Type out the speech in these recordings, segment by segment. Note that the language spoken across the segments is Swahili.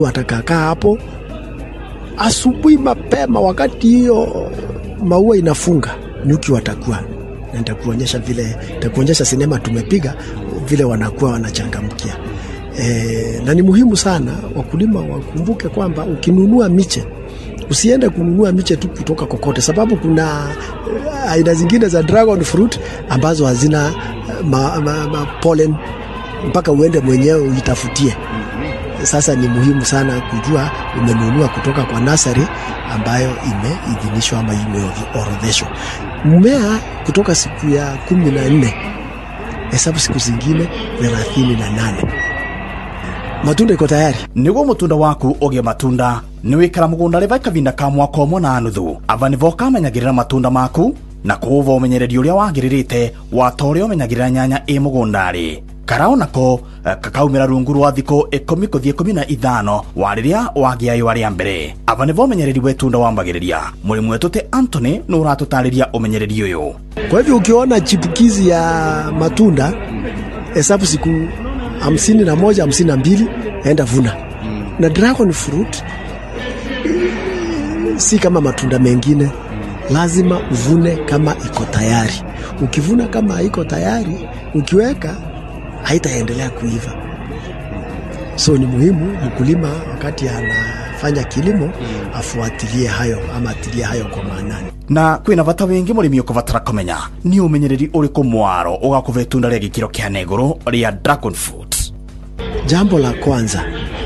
Watakaa hapo asubuhi mapema, wakati hiyo maua inafunga, nyuki watakuwa, na nitakuonyesha vile, nitakuonyesha sinema tumepiga vile wanakuwa wanachangamkia. Na ni muhimu sana wakulima wakumbuke kwamba ukinunua miche, usiende kununua miche tu kutoka kokote, sababu kuna aina zingine za dragon fruit ambazo hazina pollen, mpaka uende mwenyewe uitafutie. Sasa ni muhimu sana kujua umenunua kutoka kwa nursery ambayo imeidhinishwa ama imeorodheshwa. Mmea kutoka siku ya 14, hesabu siku zingine 38. Matunda iko tayari. Niguo mutunda waku oge matunda ni wikara mugunda leva kavinda ka mwaka omwe na nuthu. Ava nivo kamenyagirira matunda maku na kuva umenyereri uria wagiririte wata uria umenyagirira nyanya i mugundari. Karao nako kakaumira rungu rwa thiko 10 kuthie 15 wariria wagiayo wari mbere. Ava nivo umenyereri wetunda wambagiriria. Mulimu wetu te Anthony no uratutariria umenyereri uyu. Kwa hivyo ukiona chipukizi ya matunda, hesabu siku 51, 52, enda vuna. Na dragon fruit si kama matunda mengine, lazima uvune kama iko tayari. Ukivuna kama haiko tayari, ukiweka haitaendelea kuiva. So ni muhimu mkulima wakati anafanya kilimo afuatilie hayo ama atilie hayo kwa maanani. Na kwina vata wengi murimi ukuvatara kumenya ni umenyereri uriku mwaro ugakuva itunda ria gikiro kia neguru ria dragon fruit. Jambo la kwanza,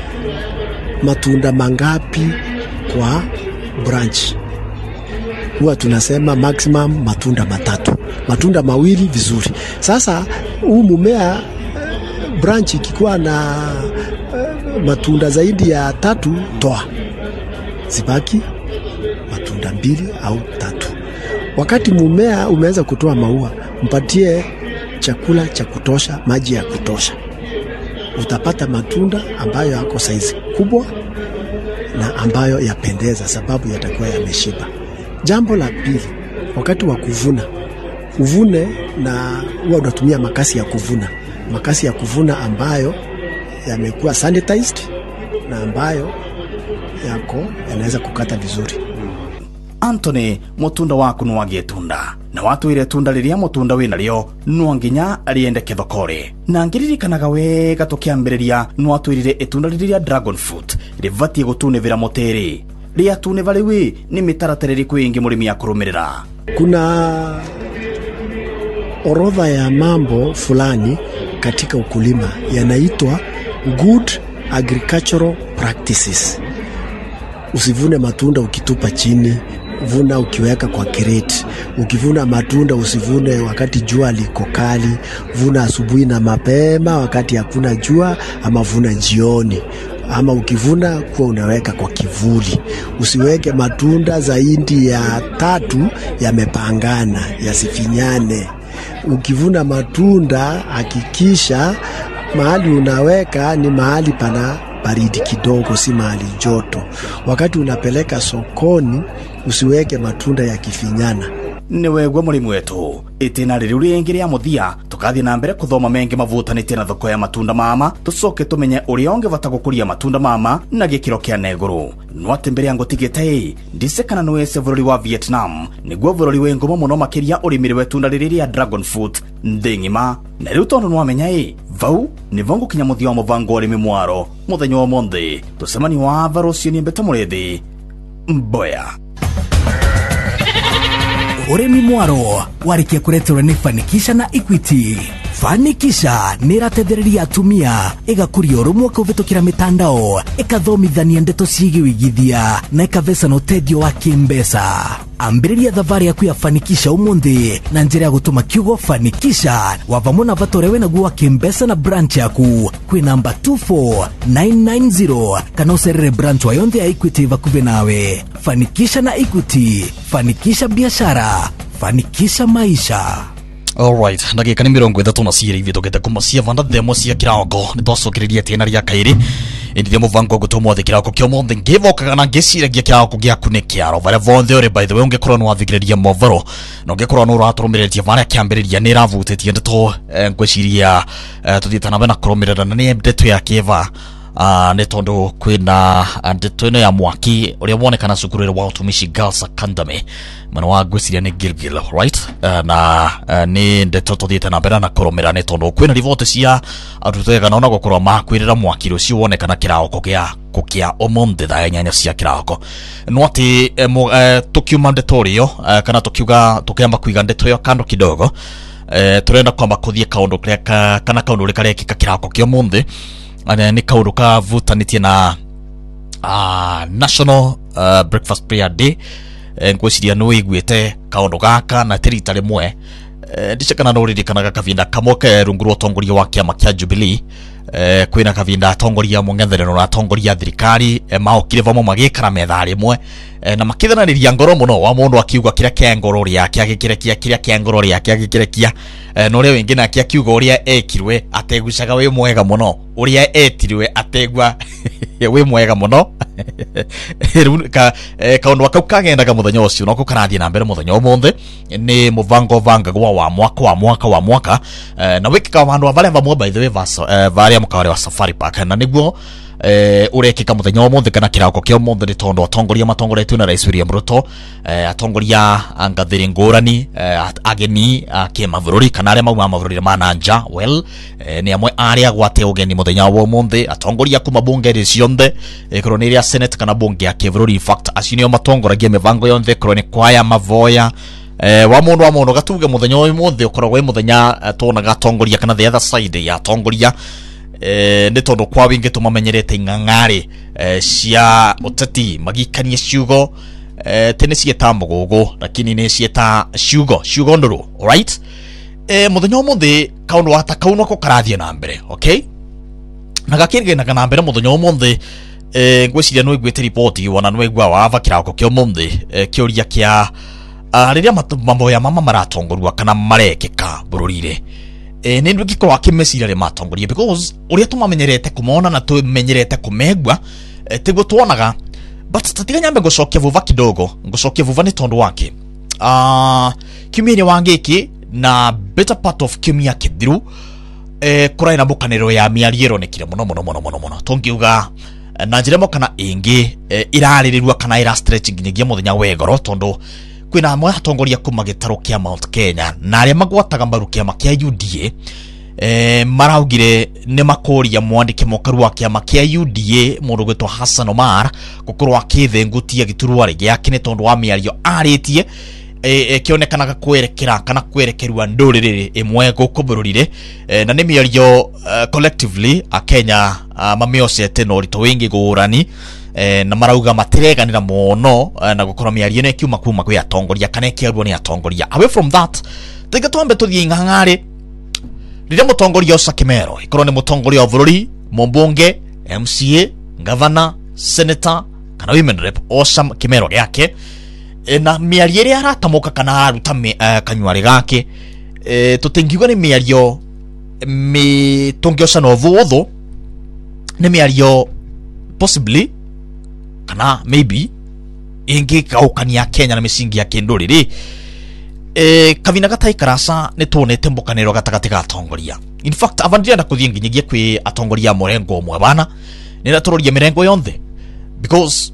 matunda mangapi kwa branch? Huwa tunasema maximum matunda 3. Matunda 2 vizuri. Sasa huu mmea branch ikikuwa na matunda zaidi ya 3, toa. Zibaki matunda 2 au 3. Wakati mmea umeweza kutoa maua, mpatie chakula cha kutosha, maji ya kutosha. Utapata matunda ambayo yako size kubwa na ambayo yapendeza, sababu yatakuwa yameshiba. Jambo la pili, wakati wa kuvuna, uvune na huwa unatumia makasi ya kuvuna. Makasi ya kuvuna ambayo yamekuwa sanitized na ambayo yako yanaweza kukata vizuri. Anthony, mutunda waku nwagie tunda. Na watu ile tunda liria mutunda wina lio nwanginya aliendeke thokore. Na ngiririkanaga wega tukiambiriria nwatwirire itunda liria dragon fruit rivatie gutunevera muteri. Ria tuneva liwi ni mitaratereri kwingi murimi ya kurumirira. Kuna orodha ya mambo fulani katika ukulima yanaitwa good agricultural practices. Usivune matunda ukitupa chini, vuna ukiweka kwa crate. Ukivuna matunda usivune wakati jua liko kali, vuna asubuhi na mapema wakati hakuna jua, ama vuna jioni. Ama ukivuna kuwa unaweka kwa kivuli. Usiweke matunda zaidi ya 3 yamepangana, yasifinyane. Ukivuna matunda hakikisha mahali unaweka ni mahali pana baridi kidogo, si mahali joto. Wakati unapeleka sokoni usiweke matunda ya kifinyana. Niwegwa mulimu wetu itina riri ringi ria muthia tukathie na mbere kuthoma mengi mavutanite na thoko ya matunda mama, tucoke tumenye uria ungivata gukuria matunda mama na gikiro kia neguru. Nwate mbere yangu tigete ndisekana nwese bururi wa Vietnam niguo bururi wengumo muno makiria urimiri wetunda riri ria dragon fruit ndingima. Na riu tondu nwamenya vau ni vongo kinya muthia wa muvango urimi mwaro muthenya wa monthe tusemani wa varocio ni mbeta murethi mboya. Uremi mwaro warikia kureterwa ni Fanikisha na Equity. Fanikisha niratethereria atumia igakuria urumwe kuvitukira mitandao, ikathomithania ndeto ciigi wigithia na ikavesa na uteithio wa kimbesa. Ambiriria thavari yaku ya Fanikisha umuthi na njira ya gutuma kiugo Fanikisha wavamo na vatorewe na guwa kimbesa na branch yaku kwi namba 24990 kana userere branch wa yonthe ya Equity vakuve nawe. Fanikisha na Equity, fanikisha biashara, fanikisha maisha. Alright, ndagika ni 30 na siri hivi tokete kumasia vanda demo cia kirago nitwacokiririe tena ria kairi indire muvango gutumwa thikirako kio monthe ngivokaga na ngiciragia kirako giaku ni kiaro vare vonthe uri. By the way ungekorwo no wathikiriria movaro no ungekorwo no uraturumiretie vare kiambiriria ni ravutĩtie ndeto ngwiciria tuthiĩte na kurumirira na ni ndeto ya kiva nä tondå kwä na ndeto ä no ya mwaki å rä a wonekana cukuru wa utumishi Girls Academy mwena wa ngwiciria nä Gilgil, right? Na nä ndeto tå thiä te na mbere na kå rå mä ra nä tondå kwä na riboti cia arutwo egana ona gå korwo makwä rä ra mwaki rå cio wonekana kä raoko gä a omonthä thaa nyanya cia kä raoko no atä tå kiuma ndeto rä o kana tå kiuga tå kä amba kwiga ndeto ä yo kando kidogo turenda kwamba kuthie kaundu kana kaundu rika rekika kirako kio munthi ni kaundu ka vutanitie na National Breakfast Prayer Day ngwiciria no igwite kaundu gaka na terita rimwe ndicakana no ririkanaga kavinda kamwe ke rungu rwa tongoria wa kiama kia Jubilee kwina kavinda tongoria mungetherero na tongoria thirikari maokire vamo magikara metha rimwe na makithananiria ngoro muno wa mundu akiuga kiria kia ngoro riake agikirekia kiria kia ngoro riake agikirekia no ria wingi nake akiuga uria ekirwe ategucaga wi mwega muno uria etirwe ategwa wi mwega muno kaundu kau kagendaga muthenya ucio no kukarathie na mbere muthenya umuthi ni muvango vangagwa wa mwaka na wikika vandu varia vamwe by the way varia mukawari wa Safari Park na niguo urekika muthenya umuthi kana kirako kio muthi ni tondu atongoria matongoretio na Rais William Ruto atongoria angathiri ngurani ageni kimavururi kana aria mauma mavururi mananja well ni amwe aria gwate ugeni muthenya wa umuthi atongoria kuma bunge ri cionthe ikorwo ni ria Senate kana bunge ya kivururi in fact acinio matongoragia mivango yonthe ikorwo ni kwaya mavoya wa mundu gatuge muthenya uyu muthi ukoragwo muthenya tuonaga atongoria kana the other side ya atongoria ni tondu kwa wingi tumamenyerete ing'ang'ari cia uteti magikanie ciugo tene cieta mugugu lakini ni cieta ciugo nduru alright muthenya umuthi kaundu wata kauno ko karathie na mbere okay na gakirigena kana mbere muthenya umuthi ngwiciria no igwete report wona no igwa wava kirako kio muthi kiuria kia riria mambo ya mama maratongorua kana marekeka bururire ni ndu giko akimesira ri matongoria because uria tumamenyerete kumona na tumenyerete kumegwa tiguo tuonaga but tatiga nyambe gucokia vuva kidogo ngucokia vuva ni tondu wake kimini wangiki na better part of kimia kithiru kurai na bukaniro ya miariero ni kire muno tongiuga na njiremo kana ingi irarirwa kana ira stretch nginyagia muthenya wegoro tondu kwina amwe atongoria kuma gitaro kia Mount Kenya na aria magwataga mbaru kiama kia UDA maraugire ni makoria mwandike mokaru wa kiama kia UDA mundu gwetwa Hassan Omar gukorwa kithengutia giturwa rigi yake ni tondu wa miario aritie kionekanaga kwerekera kana kwerekerwa nduriri imwe gukubururire na ni miario collectively Kenya mamiosete no rito wingi gurani na marauga matereganira muno na gukora miario ne kiuma kuma kwi atongoria kana kiarwo ni atongoria away from that tiga twambe tuthie ng'ang'ari rire mutongoria Osa Kimero ikorwo ni mutongoria wa bururi mumbunge MCA governor senator kana women rep Osa Kimero yake na miario ria aratamuka kana aruta kanyuari gake tutingiuga ni miario tungioca no vuotho ni miario possibly kana maybe ingi kaukania Kenya na misingi ya kinduriri kavina gatai karasa ni tuonete mbukaniro gatagati ga atongoria in fact avandia na kuthie nginyagia kwi atongoria murengo mwe bana ni naturoria mirengo yonthe because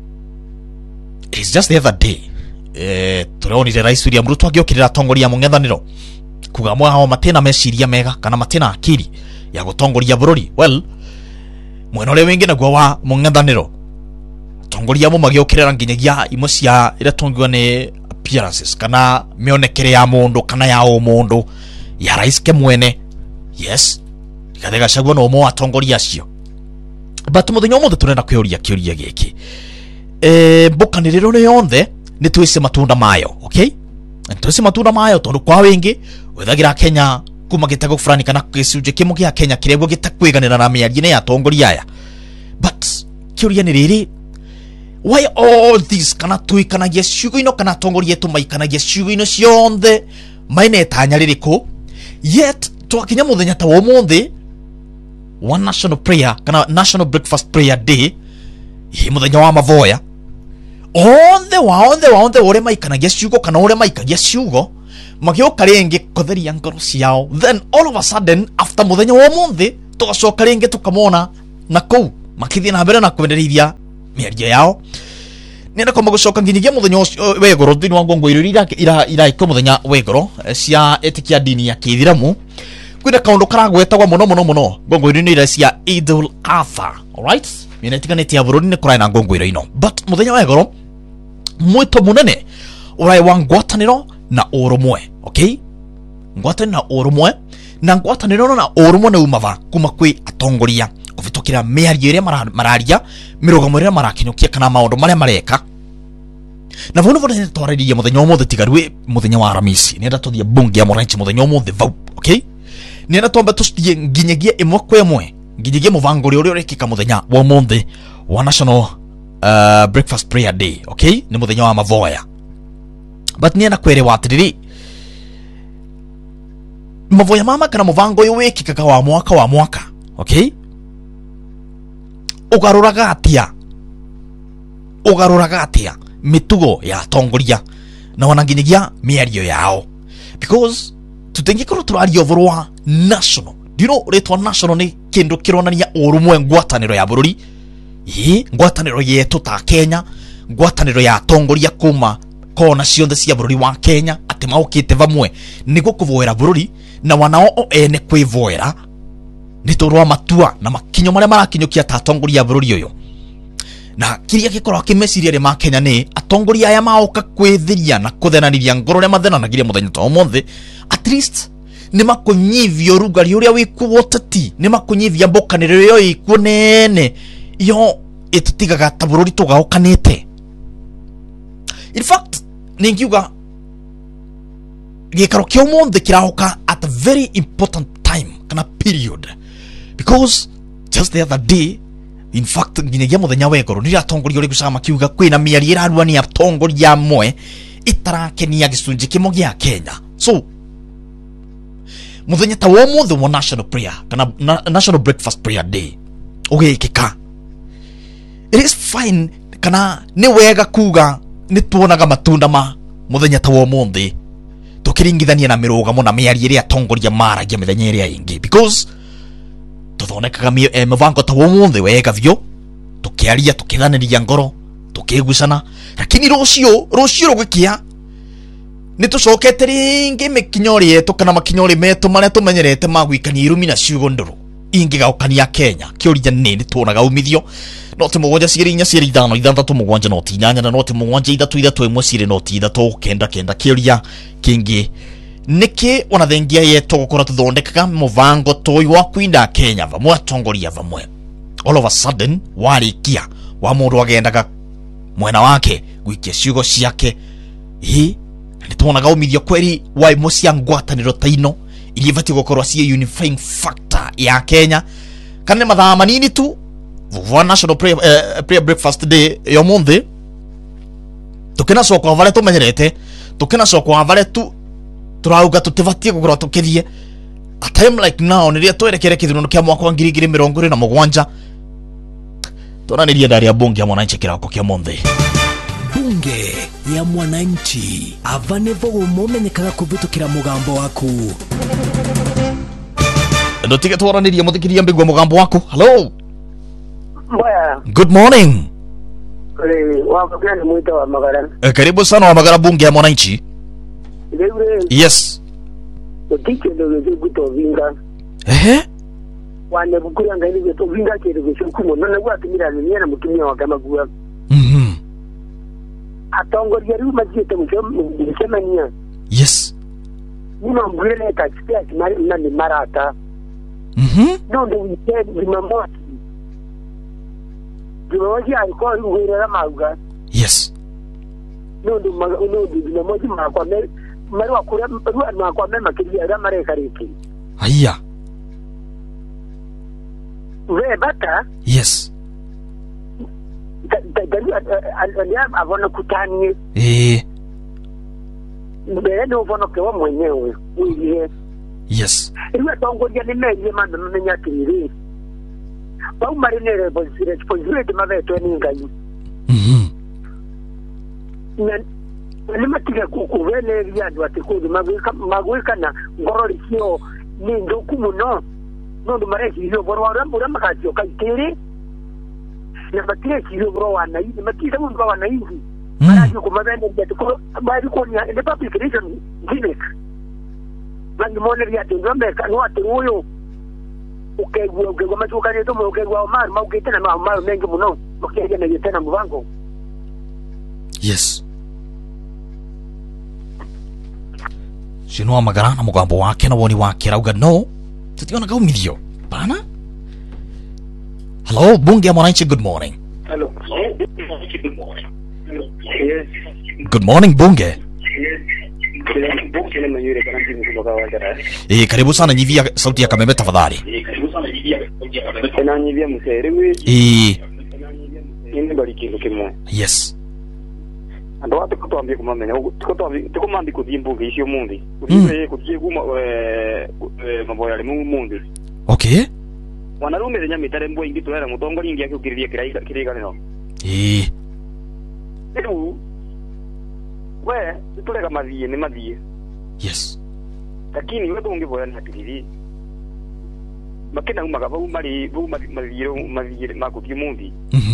it is just the other day turonire Rais William Ruto agiokirira atongoria mungethaniro kuga mwa matena meciria mega kana matena akiri ya gutongoria bururi well mwena ule wingi naguo wa mungethaniro tongoria mo magiokirira nginyagia imwe cia ira tongiwa ni appearances kana mionekere ya mundu kana ya o mundu ya rais ke mwene yes ikathega cagwa no mo atongoria acio but muthenya mo turenda kwiuria kiuria giki mbukaniriro ni yonthe ni twise matunda mayo okay twise matunda mayo tondu kwa wingi wethagira Kenya kuma gitego fulani kana gicunje kimwe gia Kenya kiregwo gitakwiganira na miario ya atongoria aya but kiuria ni riri why all this kana tuikanagia ciugo ino kana atongoria yetu maikanagia ciugo ino cionthe maine tanya ririko yet twakinya muthenya ta wo muthi one national prayer kana National Breakfast Prayer Day muthenya wa mavoya onde ore maikanagia ciugo kana ore maikagia ciugo magioka ringi kutheria ngoro ciao then all of a sudden after muthenya wa muthi tugacoka ringi tukamona na kou makithia na mbere na kwendereithia mĩario yao nenda kwamba gucoka nginyagia muthenya wegoro thini wa ngongoro iraiko muthenya wegoro cia etikia dini ya Kiithiramu kwina kaundu karagwetagwa muno ngongoro ino ira cia Idul Adha. Alright, mina itiganite ya bururi ni kurai na ngongoro ino, but muthenya wegoro mwito munene urai wa ngwataniro na urumwe. Okay, ngwataniro na urumwe, na ngwataniro na urumwe na umava kuma kwi atongoria kuvitukira miario iria mararia mirugamo iria marakinyukia kana maundu maria mareka na vuno vuno twaririye muthenya omothe tigarwe muthenya wa Aramisi nenda tuthie bunge ya Mwananchi muthenya omothe vau. Okay, nenda twamba tuthie nginyagia imwe kwa imwe nginyagia muvango uria urekika muthenya wa omothe wa National Breakfast Prayer Day. Okay, ni muthenya wa mavoya, but nenda kwerewa atiriri mavoya mama kana muvango uyu wekikaga wa mwaka. Okay, ugaruraga atia mitugo ya atongoria na wananginyagia miario yao, because tutengikorwo turaria overwa national. Do you know retwa national ni kindu kironania urumwe ngwataniro ya bururi, ngwataniro yetu ta Kenya, ngwataniro ya atongoria kuma kona cionthe cia bururi wa Kenya ati maukite vamwe niguo kuvoera bururi na wanao ene kwivoera ni torwa matua na makinyo maria marakinyukia ta atongoria bururi uyu. Na kiria gikorwo kimeciria ri ma Kenya ni atongoria aya maoka kwithiria na kuthenaniria ngoro ria mathenanagiria muthenya ta omothe, at least ni makunyivio rugari uria wikuo tati, ni makunyivia mbokaniro yo ikuo nene yo itutigaga ta bururi tugaokanite. In fact ningiuga gikaro kio omothe kirahoka at a very important time kana period, because just the other day, in fact nginyagia muthenya wegoro ni atongoria uri gucama kiuga kwina miario irarua ni atongoria amwe itarakenia gicunji kimo gia Kenya. So muthenya ta omothe wa National Prayer kana National Breakfast Prayer Day ugikika, it is fine kana ni wega kuga ni tuonaga matunda ma muthenya ta omothe tukiringithania na mirugamo na miario iria atongoria maragia mithenya iria ingi, because tuthonekaga muvango ta omothe wega vyo tukiaria tukithaniriria ngoro tukigucana, lakini rucio rugikia ni tucokete ringi mikinyori yetu kana makinyori metu maria tumenyerete magwikania irumi na ciugo nduru ingigaukania Kenya. Kiuria ni tuonaga umithio noti mugwanja ciri inya ciri ithano ithanthatu mugwanja noti inyanya na noti mugwanja ithatu imwe ciri noti ithatu kenda. Kiuria kingi niki wanathengia yetu gukora tuthondekaga muvango toyu wa kwinda Kenya vamwe atongoria vamwe, all of a sudden warikia wa mundu agendaga mwena wake gwikia ciugo ciake ni tuonaga umithio kweri wa imwe cia ngwataniro ta ino iria ibati gukorwo cia unifying factor ya Kenya kana mathaa manini tu wa National Prayer Breakfast Day yo monthe tukina soko vale tumenyerete tukina soko vale tu turauga tutivatie gukorwo tukithie a time like now niria twerekere kithuno kia mwaka wa 2027 tonaniria ndari ya bunge ya Mwananchi kirako kia monthe. Bunge ya Mwananchi, avanevo umomenyekaga kuvitukira mugambo waku. Ndotige twaraniria muthikiria mbigwa mugambo waku. Hello. Mbaya. Good morning. Wakabia ni mwita wa Magara. Karibu sana wa Magara, bunge ya Mwananchi. Yes. Utike ndo guto vinga. Wane bukuri angaili guto vinga kile gishukumo nona gwa tumira ni na mutumia wa kama gua. Atongoria ruma jite msemania. Yes. Nino mbele katika kimari ni marata. Ndo weekend Jumamosi. Jumamosi alikuwa ngwira mauga. Yes. Ndo Jumamosi makwa mari wa kure makwa mema kilia ya marekariki. Haya. We bata? Yes. Alia avona kutani. Mbele ndo vono kwa mwenyewe. Yes. Iwe tongoria ni meje manda mmenya kiri. Ba umarinere responsibility maveto ni nganyi. Ni matiga kukuvele vya watu kudi magwika na ngorori sio ni ndoku muno. no ndo mareki hiyo bora rambo rama kacho kaikere na matiki hiyo bora wana hizi matiki mundu wana hizi mara yuko mabende ya tuko bali kwa ni the public relation gimmick bali mone ya tengombe kanwa tuyo ukegwa machuka ni tomo ukegwa omar ma ukitena ma mengi muno ukija na yetena mubango. Yes. Sino magara na mugambo wake na woni wake rauga no tutiona gaumithio bana. Hello bunge mwananchi, good morning. Hello. Good morning. Yes. Good morning bunge. Karibu sana, nyivia sauti ya Kameme tafadhali. Na nyivia msere ini bali kintu kimwe. Yes. Ando watu kutuambia kumamenya tukomambi kuthimbuga icio mundi kuthie kuma mambo yale mundi. Okay. Wanarume nya mitare mbwa ingi twera mutongori ingi akukiriria kiriga no. Edu we tulega mathie ni mathie. Yes. Lakini wewe ungevoya na kiriri makena umaga bau mari mathie makuthie mundi.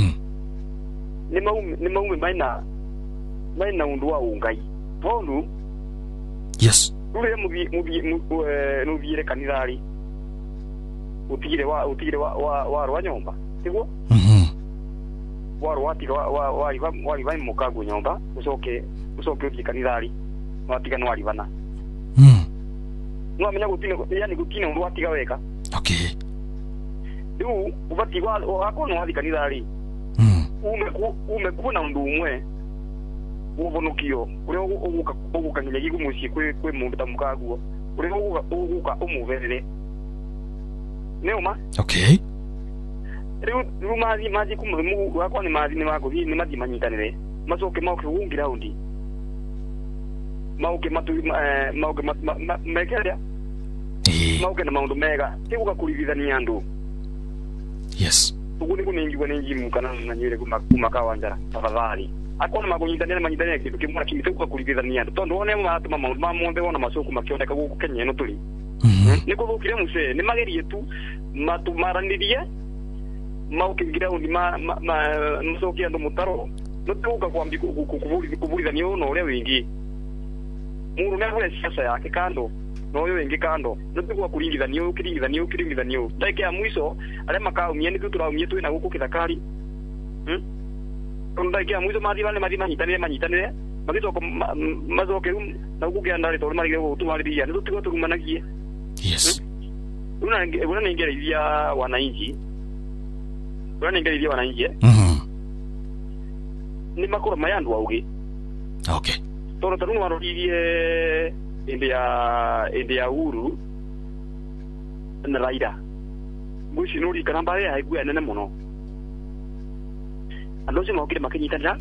Ni maume maina undu wa ungai tondu. Yes. Ule muviire kanithari utigire wa rwa nyomba tiguo wa rwatiga wa riva mukagu nyomba usoke uthie kanithari watiga no arivana no amenya gutine yani gutine undu watiga weka. Okay. Riu ubati wa akono wathi kanithari ume kuna undu umwe ubonukio uri uguka nginya gigumucie kwi mundu ta mukaguo uri uguka umuverere neuma. Okay. Riu mazi kumu wakwa ni maguthi ni mathi manyitanire macoke mauke ungi raundi mauke matu mekeria mauke na maundu mega tiguka kurithithania andu. Yes. Ugu ni kunenjigwa nenjimu kana na nyire kumaka wanjara tafadhali akona magunyitanire manyitanire kintu kimwe kimituka kurithithania andu tondu one matuma maundu mamonde wona macoku makioneka guku Kenya no tuli ni kuthukire muse ni magerie tu matumaranirie mauke ground macokia andu mutaro no tuka kwambi kuburithania uno ule wingi mundu ne hule siasa yake kando no uyo wingi kando no tuka kuringithania ndake ya mwiso ale makaumia ni tuturaumia tu na guku kithakari ndake ya mwiso mathi manyitanire magitoko mazoke na guku kiandari to marige gutumarithia ni tutigwa turumanagie. Yes. Una ningereithia wananchi. Ni makoro mayandu augi. Okay. Toro tanu waroririe India Uhuru na Raila. Bushi nuri kana mbare aigu nene muno. Andoje maukire makinyitanira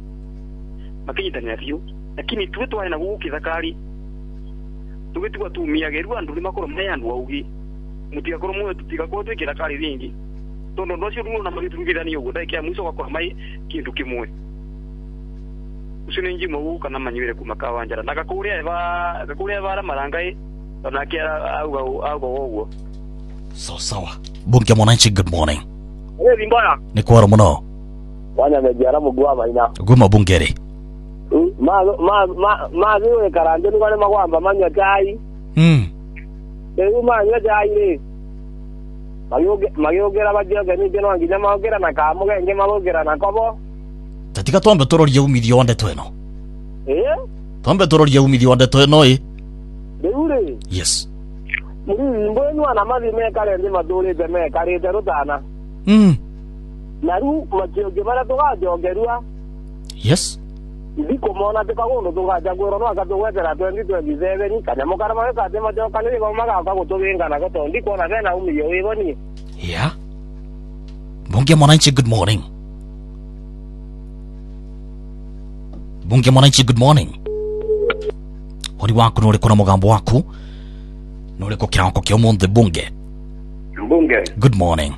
fiu lakini tuwe twari na guku kithakari tugitigwa tumiageru andu ni makoro mayandu augi mutigakoro mwe tutigakoro twikira kari ringi tondo ndocio runo na magitungithania uguo ndake ya mwiso gakora mai kintu kimwe ucio ni njimo kana manyire kumaka wanjara na gakuria bara marangai na kia auga uguo. Sawa bunge mwananchi, good morning. Mbona ni kwaro muno wanya mejara mugwa maina guma bungere ziwe karanje ni wale magwamba manya chai Deru manya chai ni magiogera bajoge ni bino nginya magera na kamuge nge magogera na kobo tatika tombe tororie umithio onde tweno tombe tororie umithio onde tweno Deure. Yes. Mbonu ana mathi mekare ndi mathurite mekarite rutana na ru makioge bara tugajongerua. Yes. Ndiko mona tukagondo tugajagwero no akatugwetera 2027 kana mukara maweka ate majoka ni go magaka gutuginga na goto ndiko na bena umithio wigoni. Yeah. Bunge mwananchi, good morning. Bunge mwananchi, good morning. Uri waku nuri kuna mugambo waku nuri ko kirako kyo monde bunge. Good morning.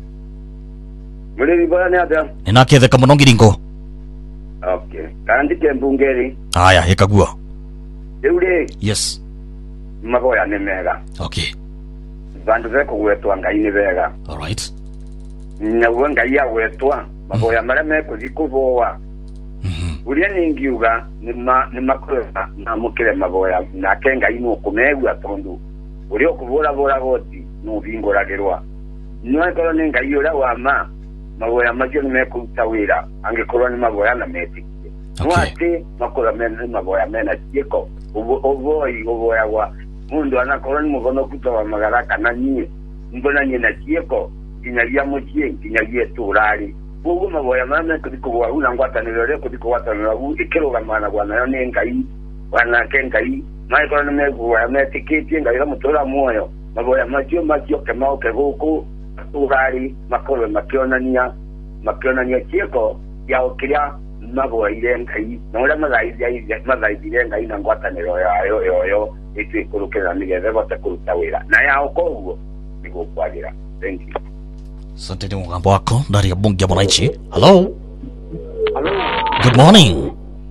Muri bana ada. Ninakethe kama nongiringo. Okay. Kandike mbungeri. Aya ikaguo. Eure. Yes. Magoya nemega. Okay. bandu beko gwetwa ngai ni bega. All right. Na ngai ya gwetwa maboya mara meko zikuboa. Uria ningiuga ni makosa na mukire maboya na kenga ino kumegwa tondu. Uria okubura bora goti no bingoragirwa. No ekoro ninga yura wama maboya majo ni meko tawira angekorwa ni maboya na metiki. Mwate makora mena maboya mena chiko oboya wa mundu anakorwa ni mugono kutoa magaraka na nyie mbona nyina chiko kinyagia muchie kinyagia turari ugu maboya mama kudikuwa una ngwata nilore kudikuwa tanagu ikiroga mana gwana yo nengai wana kengai maiko na megu ya metikiti ngai la mutora moyo maboya majio kemao keguku turari makoro makionania chiko ya okiria maboya ile ngai na ule mazaidi ngai na ngwata nilore yo itu ikurukira nigeze bote kurutawira na ya okoguo nigukwagira. Thank you. Asante ni mgambo wako ndani ya bunge ya mwananchi. Hello. Hello. Good morning.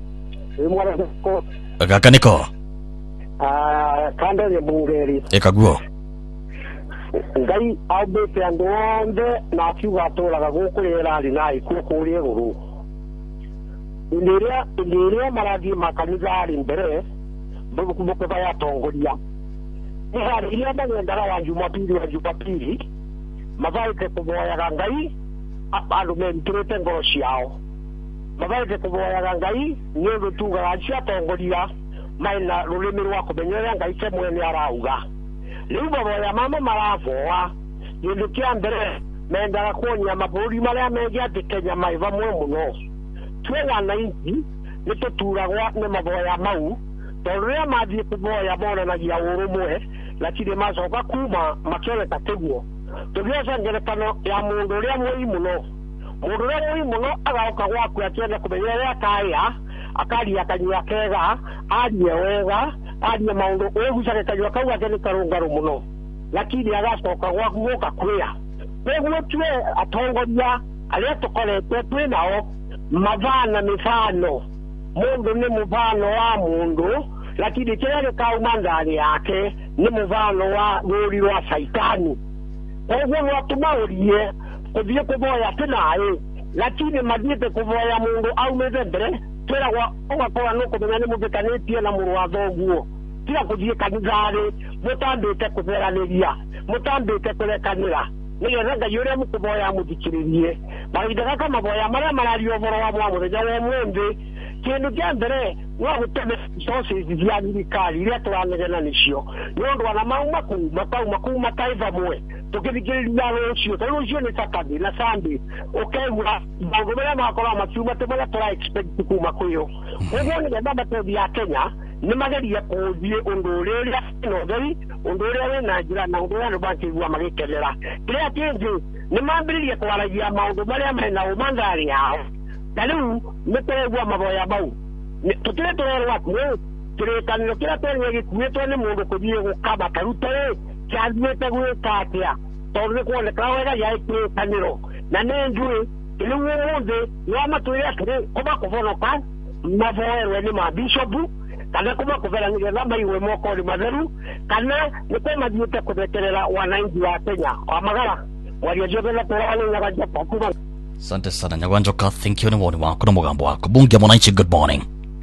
Kaka niko. Kanda ya bungeri. Ekaguo. Ngai aubete andonde na kiuga toraga gukurira ari na ikukurie guru. Ndiria maragi makanitha ari mbere bukubuke baya tongoria. Ihari ile ndagenda wa Jumapili mavaike kuboya ngai abandu mentirete ngoro ciao mavaike kuboya ngai nyengo tuga acia tongoria maina rurimi rwa kumenyera ngai ce mwene arauga riu baboya mama maravoa yindu kia mbere mendaga kuonia maburi maria mengi ati Kenya maiva mwe muno twena na inji nituturagwa ni maboya mau toria mathie kuboya monanagia urumwe lakini macoka kuma makioneka teguo tugiaca ngerekano ya mundu uria mwii muno agauka gwaku akienda kumenya uria akaya akaria kanyua kega arie wega arie maundu wegucaga kanyua kau gake ni karungaru muno lakini agacoka gwaku guka kwia koguo tue atongoria aria tukorete twinao mavana mifano mundu ni muvano wa mundu lakini kiria gikauma ndani yake ni muvano wa ruri rwa saitani. Koguo watumaurie kuthie kuboya tinae lakini mathiete kuboya mundu aumete mbere twiragwa ugakorwa nukumenya ni muthikanitie na muru wa thoguo tiga kuthie kanithari mutambite kuberaniria mutambite kurekanira nigetha ngai uria mukuboya muthikiririe mahinda gaka maboya maria marario boro wa muthenya wa umuthi kindu kia mbere no guteme sources cia thirikari iria turanegena nicio nondu wana mauma kuma taiva mwe tukithikiriria rucio tondu rucio ni Saturday na Sunday ukegura maundu maria makorwo makiuma te maria tura expect kuma kwio koguo nigetha matothi ya Kenya ni mageria kuthie undu uria notheri undu uria wina njira na undu uria bakigua magikenera kiria kingi ni mambiririe kwaragia maundu maria mena umangari yao Dalu meteregwa maboya mau tutire turerwa ku turekaniro kira twerwe gikuitwo ni mundu kuthie gukaba karute kiathite gwikatia tondu kuoneka wega yaikaniro na nenjui riu umuthi no matwire atiri kuba kuvonoka maboerwe ni mabishopu kana kuba kuveranire na maiwe moko ni matheru kana ni kwa mathiite kuthekerera wananchi wa Kenya wa magara waliojobela turani na gajapa kuma. Asante sana Nyagwanjoka, thank you ni mwoni wako na mugambo wako. Bunge ya mwananchi, good morning.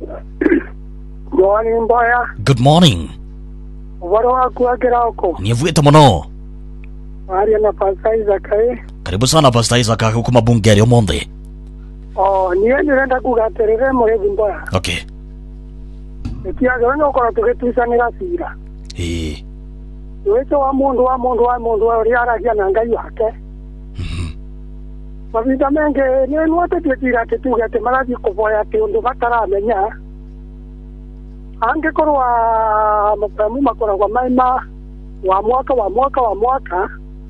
Morning Mboya. Good morning. Waro waku akira oko. Nivuita muno. Aria na Pastor Isaac. Karibu sana Pastor Isaac huko mabunge ya Omonde. Niye nirenda kugaterere Murethi Mboya. Okay. Ikiaga no ukora tugituisanira cira. Wewe wa mundu uri aragia na ngai wake. Mavinda mengi ni nuote twitira ati tuge ati marathi kuvoya ati undu bataramenya angikorwa matamu makoragwa maima wa mwaka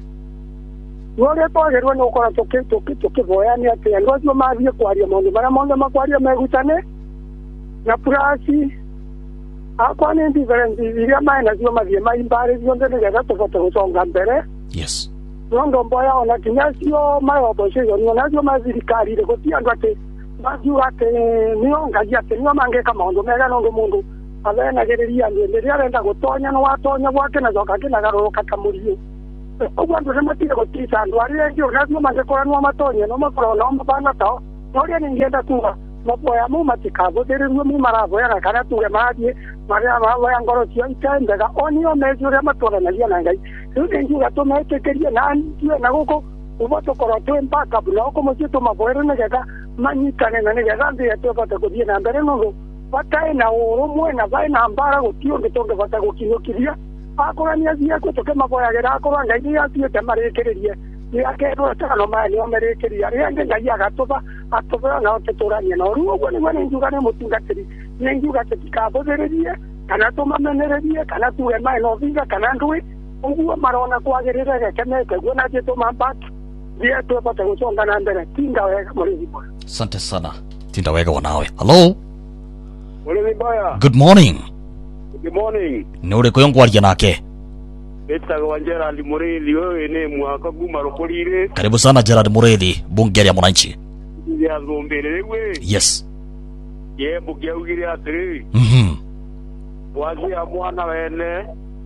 nuoria twagirwo ni ukora tukivoya ni ati andu acio mathie kwaria maundu maria mothe makwaria megutane na purasi akwa ni difference iria mainacio mathie maimbari cionthe nigetha tuvote guconga mbere. Yes. Nondo Mboya ona kinyacio my opposition onacio mathirikari ri gutia andu ati mathio ati nio ngaji ati nio mangeka maundu mega nondo mundu avenagiriria ndiria arenda gutonya no watonya gwake na joka kinagaruruka kamurio Ogwa ndo matira ko tisa ndo ari ndio lazima mazekora no matonye no makoro no mabana to nori ningeenda kuwa maboya mu matikabo dere mu maravo ya kana tuwe maji maria mavo ya ngoro sio itendega onio mezure matora na ya ngai ndio ndio to metekeria na ndio na goko uboto koro to mpaka bula ko mo chito maboya na gaka manyikane na gaka ndio to bata ko dia na mbere no bata na oro mwe na vai na mbara go tio ngetonge bata go kinokiria akorania cia ko to kema boya gera ko ngai ya tio tamarekereria ya ke ro tano mali o merekeria ya ngai ya gatoba atoba na otetorania no ruo ni mwana njugane mutungatiri ni njugate kabothererie kana to mamenererie kana tuwe mai no vinga kana ndui uguo marona kwagirira gekemete gwona je to mambatu dia to pata gusonga na mbere tinga wega muri bora. Asante sana. Tinda wega wanawe. Hello. Muri bora. Good morning. Good morning. Nure ko yongwaria nake. Beta kwa Gerald Mureithi wewe ni mwaka guma rokolire. Karibu sana Gerald Mureithi, bunge ya mwananchi. Ya zombere we. Yes. Ye bugia ugire atiri. Wazi ya mwana wene.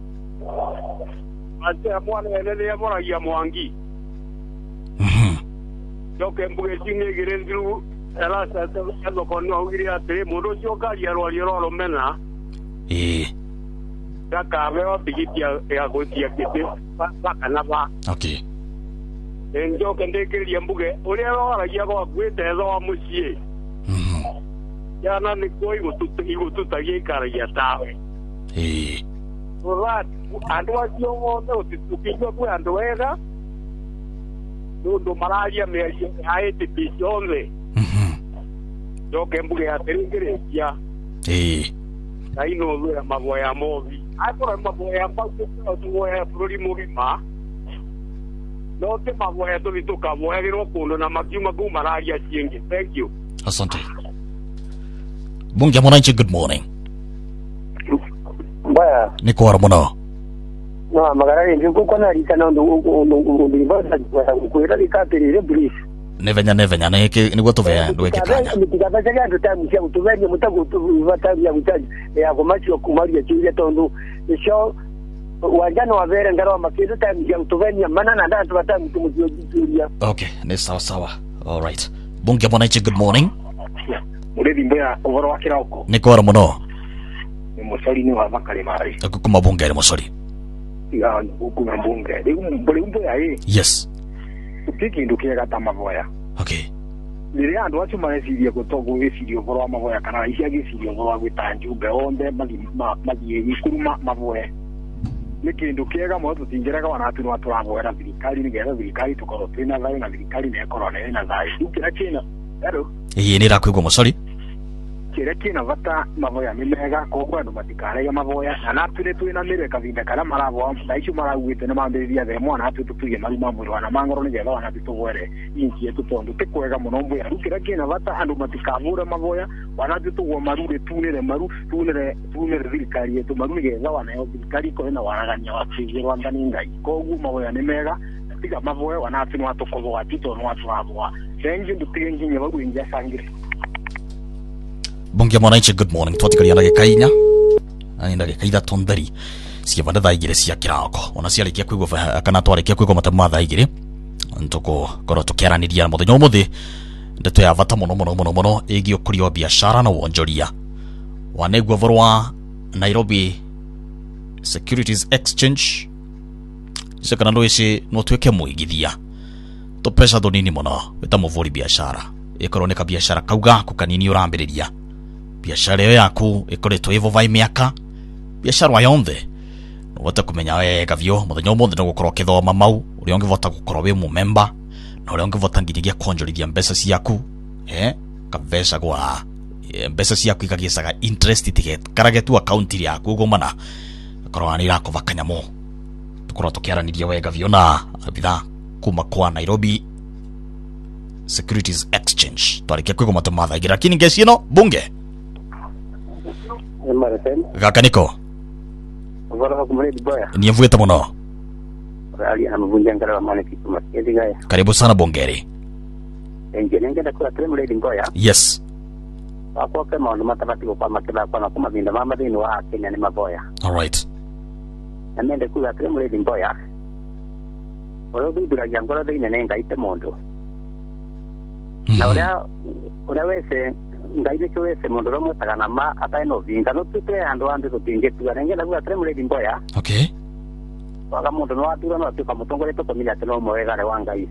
Wazi ya mwana wene ya mwana ya mwangi. Yoke mbuge singe girendiru era sa ndo kono ugire atiri mundo sioka ya ro mena. Kaka veo bigitia ya gotia kete paka na ba. Okay. Enjo kendekeria mbuge uria waragia kwa gwete zo mucie. Yana ni koi gututagia ikaragia tawe. Right. Andu acio wothe utitukijwa kwa andu wega. Ndu mararia meria aite bisionde. Joke mbuge ateringirikia. Aino lura maboya movi. Akora maboya mpaka tuwe prori mugima. No te maboya to vituka boya gero kuno na makiuma gumararia ciengi. Thank you. Asante. Bunge mwananchi, good morning. Baya. Niko waramuno. No magarari ndio kona rika na ndo ibada kwa kuira likapirire brief. Nevenya ni gwa tuvea ndweke kanya. Mtikaba ya tutamu cia utuvenya mutago tuvatabu ya utaji ya kumachi kumaria chiria tondu sho wajana wa vera ngaro makizo tamu ya utuvenya mana na nda tuvatamu tumujiojiria. Okay, ni sawa. All right. Bunge mwananchi, good morning. Mureithi mboya uvoro wa kirauko. Niko waramuno. Ni musori ni wa makale mari. Kuma bunge ni musori. Ya kuma bunge. Ni mboya Yes. Tiki ndukiega ta mavoya. Okay. Nire andu acio mareciria gutogo gicirio uvoro wa mavoya kana icia gicirio uvoro wa gwita njumbe onde mathie ikuruma mavoya. Ni kindu kiega mo tutingiraga wana atu no turavoera thirikari ni getha thirikari tukorwo twina thayu na thirikari ne korwo na thayu. Kira kina. Hello. Ni rakwigwo musori. Kira kina vata mavoya ni mega koguo andu matikarege mavoya na natwire twina mire kavinda kana maravo na icio maragwite na mambiriria the mwana atu tutuge marima mwiri wana mangoro ni getha wana tutugwere inki yetu tondu tikwega muno mbuya rukira kina vata andu matikavura mavoya wana tutugwo marure tunire thirikari yetu maru ni getha wana yo thirikari ko na waragania wa kigirwa ndani ngai koguo mavoya ni mega tiga mavoya wana atu no atukovo atito no atu avoa thengi ndutige nginya bagu ingia sangire. Bunge mwananchi, good morning. Twatikaria ndagika inya ani ndagika ithatũ theri cia vanda thaa igĩrĩ cia kĩroko ona ciarĩkia kũigua kana twarĩkia kũigua matamu ma thaa igĩrĩ nĩtũgũkorwo tũkĩaranĩria mũthenya ũmũthĩ ndeto ya vata mũno ĩgiĩ ũkũria wa biashara na wonjoria. Wanaigua ũhoro wa Nairobi Securities Exchange icio kana ndũici no tuĩke mũigithia tũpeca tũnini mũno wĩta mũvũri biashara ĩkorwo nĩ kabiashara kauga kukanini ũrambĩrĩria biashara ĩyo yaku ĩkoretwo ĩvovai mĩaka biashara yonthe nũvota kũmenya wega vyo mũthenya ũmũthĩ no gũkorwo ũkĩthoma mau ũrĩa ũngĩvota gũkorwo wĩ mũmemba na ũrĩa ũngĩvota nginyagia kuonjorithia mbeca ciaku kabeca gwa mbeca ciaku ikagĩcaga interest tigekarage tu account yaku ũgũmana korwo nĩ irakũva kanyamũ tũkorwo tũkĩaranĩria wega vyo na abitha kuma kwa Nairobi Securities Exchange twarikia kwigwo matamu ma thaa igĩrĩ lakini ngeci ĩno bunge gaka niko niĩ mvugĩte mũno. Karibu sana bongeri. Yes. All right. ore thunduragia ngoro thiini ni ngai te mundu na uria wese ngai ni wese mundu ro mwetaga na ma atai no vinga no tute andu tutingitua na ngenda gwa tire Mureithi Mboya okay waga mundu no atura no atuka mutongore to komenya ati no mwega re wa ngai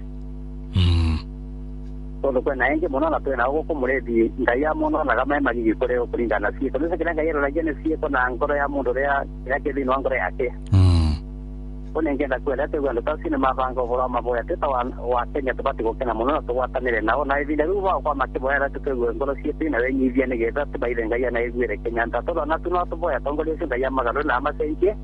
todo kwena enge muno na twena ugo Mureithi ngai ya muno na kama magigi kore kuringana na sio no sekena ngai ro ragene sio na ngoro ya mundu ria thini wa ngoro yake one ngenda kwenda te gwanda tasi ne mavango vora maboya teta wa Kenya tubati gukena muno na tugwatanire nao na ivile ruwa kwa makiboya tukegwe ngoro sietu na wenyi ivia nigetha tubaire ngai na igwire Kenya ntatoro na tuno tuboya tongole sinda ya magalo na amasenje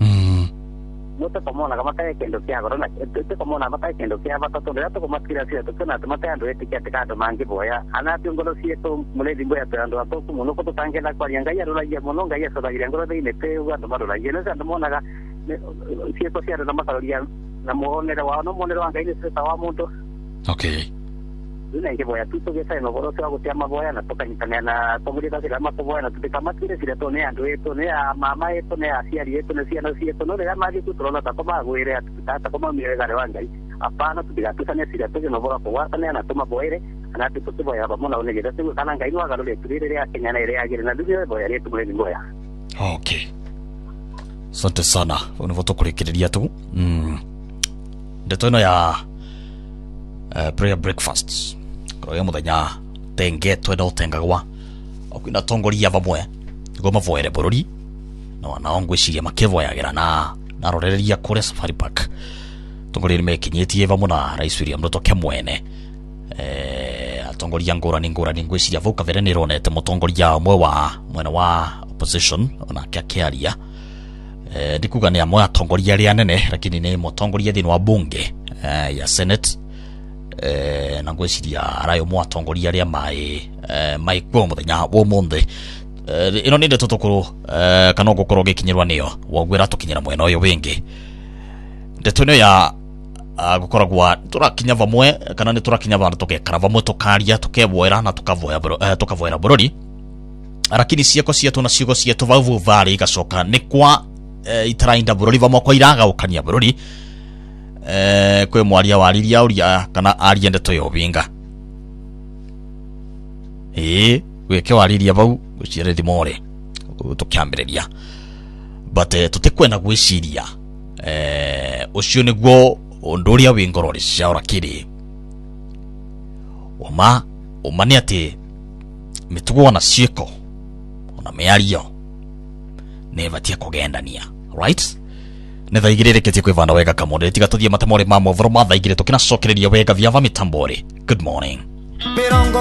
muto komona kama kaya kendo kya goro na tete komona mata kendo kya batato ndio tukomakira sia tukena tumata ando etikia tikado mangi boya ana ngoro sietu Mureithi Mboya ando atoku muno ko tutangela kwa ngai ya rola ya muno ngai ya soda ile ngoro thine pe ugando marola yene sa ndomonaga sieto sia na makaloria na muonera wa no monero ngai ni sesa wa muntu okay nenge boya tuto gesa no goro sa gutia maboya na tukanyitana na tomulita sila maboya na tutikamatire sila tone ando eto ne mama eto ne asiari eto ne siana sieto no le maji tutrona ta koma gwire atata koma mirega le wangai apana tudigatusane sila toke no bora kwa tane na toma boire ana tuto boya ba mona one geta tu kana ngai no agalo le turire ya Kenya na ile agire na dunia boya le Mureithi Mboya okay asante sana unavoto kurekereria tu ndeto ino ya prayer breakfasts kroya muthenya tenge twenda utengagwa okwina tongoria vamwe go mavoere bururi no na ongwiciria makivoyagira na rorereria kure Safari Park tongoria mekinyetie vamwe na Rais William Ruto kemwene atongoria ngurani ngwiciria vuka vere ni ronete mutongoria umwe wa mwena wa opposition ona kiaria ndikuga ni amwe atongoria ria nene lakini ni mutongoria thini wa bunge ya Senate na ngwiciria arayo mwa atongoria ria mai kwa muthenya wo munthe ino ni ndeto tukuru kana gukorwo gikinyirwa niyo wogwira tukinyira mwena uyu wingi ndeto ino ya gukoragwa turakinya vamwe kana ni turakinya vandu tukekara vamwe tukaria tukebwera na tukavoera bururi lakini cieko cietu na ciugo cietu vavu vari igacoka ni kwa itarainda bururi vamwe kwa iraga ukania bururi kwe mwaria wariria uria kana aria ndeto yo binga weke wariria vau gucire thimore tukiambiriria but tutikwenda gwiciria ucio niguo unduria wingorori ciaura kiri uma ni ati mitugo na cieko ona meario ne vatia kugendania right ne thaigirireketie kwivanda wega kamonde tiga tuthie matemore ma movoro ma thaigire tukina cokereria wega via va mitambore good morning